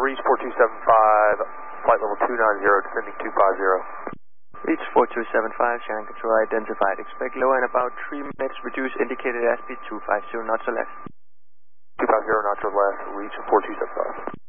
reach 4275, flight level 290, descending 250. Reach 4275, Shannon Control identified. Expect lower in about 3 minutes. Reduce indicated airspeed 250 knots or less. 250 knots or less, reach 4275.